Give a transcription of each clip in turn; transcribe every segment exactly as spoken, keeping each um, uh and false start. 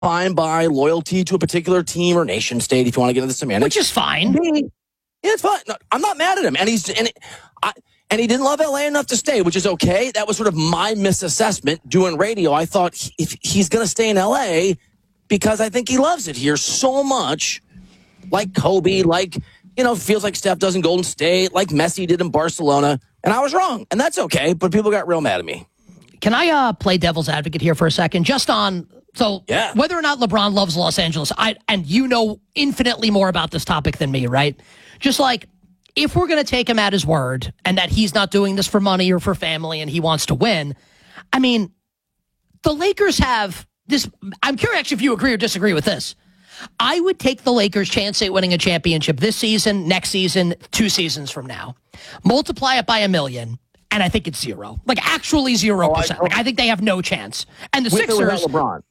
fine by loyalty to a particular team or nation state, if you want to get into the semantics. Which is fine. Yeah, it's fine. No, I'm not mad at him. And he's and it, I, and he didn't love L A enough to stay, which is okay. That was sort of my misassessment doing radio. I thought he, if he's going to stay in L A because I think he loves it here so much, like Kobe, like, you know, feels like Steph does in Golden State, like Messi did in Barcelona. And I was wrong. And that's okay. But people got real mad at me. Can I uh, play devil's advocate here for a second? Just on, so yeah. whether or not LeBron loves Los Angeles, I and you know infinitely more about this topic than me, right? Just like, if we're going to take him at his word and that he's not doing this for money or for family and he wants to win, I mean, the Lakers have this. I'm curious actually if you agree or disagree with this. I would take the Lakers' chance at winning a championship this season, next season, two seasons from now. Multiply it by a million. And I think it's zero. Like, actually zero percent. Oh, I, like, I think they have no chance. And the with Sixers... or without LeBron?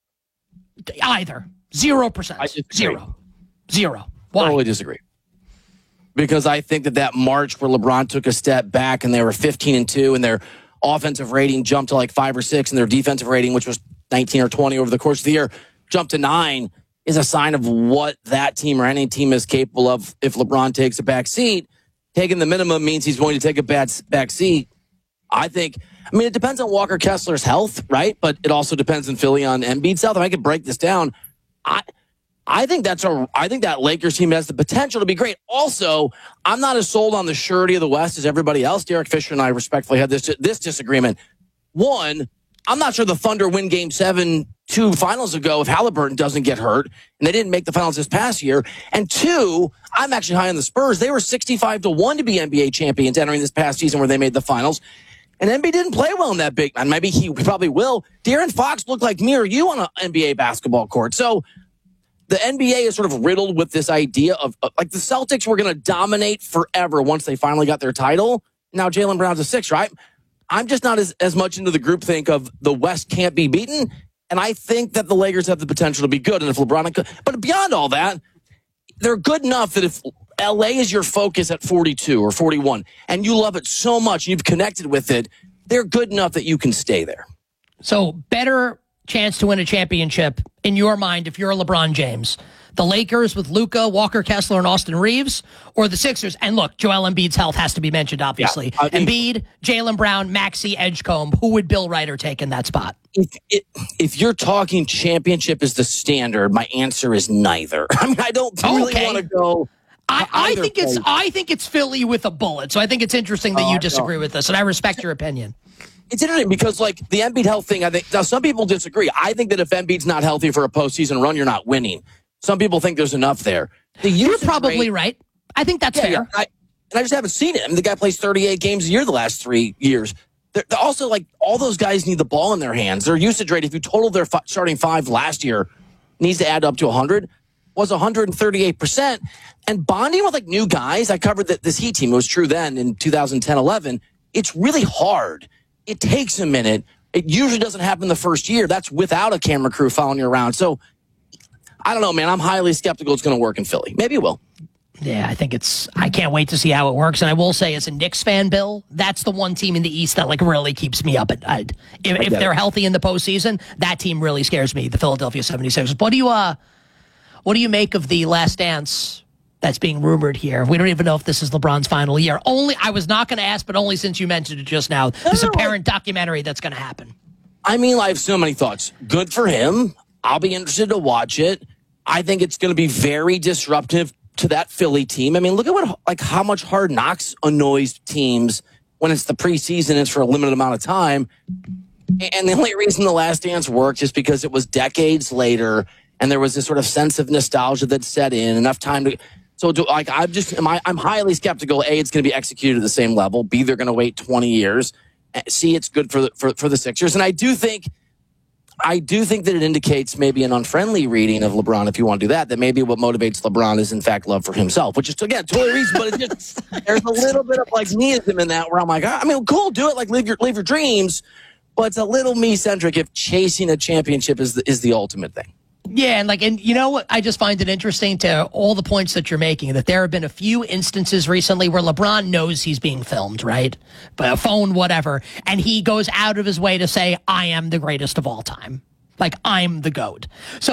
Either. Zero percent. I disagree. Zero. Zero. Why? I totally disagree. Because I think that that March where LeBron took a step back and they were fifteen and two and their offensive rating jumped to like five or six and their defensive rating, which was nineteen or twenty over the course of the year, jumped to nine, is a sign of what that team or any team is capable of if LeBron takes a back seat. Taking the minimum means he's going to take a bad back seat. I think, I mean, it depends on Walker Kessler's health, right? But it also depends in Philly on Embiid's health. If I could break this down, I I think that's a, I think that Lakers team has the potential to be great. Also, I'm not as sold on the surety of the West as everybody else. Derek Fisher and I respectfully had this, this disagreement. One, I'm not sure the Thunder win game seven, two finals ago if Halliburton doesn't get hurt, and they didn't make the finals this past year. And two, I'm actually high on the Spurs. They were sixty-five to one to be N B A champions entering this past season where they made the finals. And Embiid didn't play well in that big, and maybe he probably will. De'Aaron Fox looked like me or you on an N B A basketball court. So the N B A is sort of riddled with this idea of, of like the Celtics were going to dominate forever once they finally got their title. Now Jaylen Brown's a six, right? I'm just not as, as much into the groupthink of the West can't be beaten. And I think that the Lakers have the potential to be good. And if LeBron, but beyond all that, they're good enough that if L A is your focus at forty-two or forty-one and you love it so much and you've connected with it, they're good enough that you can stay there. So better chance to win a championship in your mind if you're a LeBron James. The Lakers with Luka, Walker Kessler, and Austin Reeves, or the Sixers? And look, Joel Embiid's health has to be mentioned, obviously. Yeah, I mean, Embiid, Jaylen Brown, Maxey, Edgecombe. Who would Bill Ryder take in that spot? If, if, if you're talking championship is the standard, my answer is neither. I mean, I don't really okay. want to go. I, I think place. it's I think it's Philly with a bullet. So I think it's interesting that uh, you disagree no. with this, and I respect your opinion. It's interesting because, like, the Embiid health thing, I think now some people disagree. I think that if Embiid's not healthy for a postseason run, you're not winning. Some people think there's enough there. The You're probably rate, right. I think that's yeah, fair. Yeah, I, and I just haven't seen it. I mean, the guy plays thirty-eight games a year the last three years. They're, they're also, like, all those guys need the ball in their hands. Their usage rate, if you total their fi- starting five last year, needs to add up to one hundred, was one hundred thirty-eight percent. And bonding with, like, new guys, I covered that this Heat team. It was true then in two thousand ten eleven. It's really hard. It takes a minute. It usually doesn't happen the first year. That's without a camera crew following you around. So, I don't know, man. I'm highly skeptical it's going to work in Philly. Maybe it will. Yeah, I think it's, I can't wait to see how it works. And I will say, as a Knicks fan, Bill, that's the one team in the East that, like, really keeps me up at night. If, if they're healthy in the postseason, that team really scares me, the Philadelphia seventy-sixers. What do you, uh, what do you make of the Last Dance that's being rumored here? We don't even know if this is LeBron's final year. Only, I was not going to ask, but only since you mentioned it just now, this apparent documentary that's going to happen. I mean, I have so many thoughts. Good for him. I'll be interested to watch it. I think it's going to be very disruptive to that Philly team. I mean, look at what, like, how much Hard Knocks annoys teams when it's the preseason, it's for a limited amount of time. And the only reason The Last Dance worked is because it was decades later and there was this sort of sense of nostalgia that set in, enough time to, so do, like, I'm just, am I, I'm highly skeptical. A, it's going to be executed at the same level. B, they're going to wait twenty years. C, it's good for the, for, for the Sixers. And I do think, I do think that it indicates maybe an unfriendly reading of LeBron, if you want to do that, that maybe what motivates LeBron is, in fact, love for himself, which is, again, totally reason, but it just, there's a little bit of, like, meism in that where I'm like, I mean, cool, do it, like, live your, live your dreams, but it's a little me-centric if chasing a championship is the, is the ultimate thing. Yeah, and like, and you know what? I just find it interesting to all the points that you're making, that there have been a few instances recently where LeBron knows he's being filmed, right? By a phone, whatever, and he goes out of his way to say, I am the greatest of all time. Like, I'm the GOAT. So